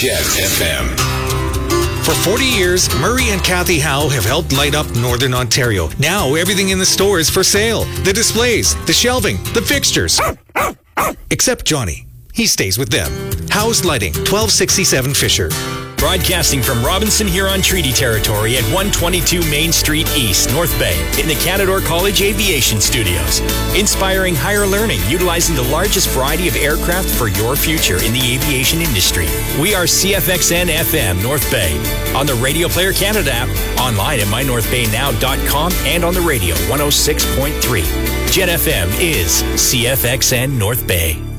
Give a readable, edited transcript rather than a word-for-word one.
Jet FM. For 40 years, Murray and Kathy Howe have helped light up Northern Ontario. Now everything in the store is for sale. The displays, the shelving, the fixtures. Except Johnny. He stays with them. Howe's Lighting, 1267 Fisher. Broadcasting from Robinson Huron Treaty Territory at 122 Main Street East, North Bay, in the Canadore College Aviation Studios. Inspiring higher learning, utilizing the largest variety of aircraft for your future in the aviation industry. We are CFXN FM North Bay, on the Radio Player Canada app, online at mynorthbaynow.com, and on the radio 106.3. Jet FM is CFXN North Bay.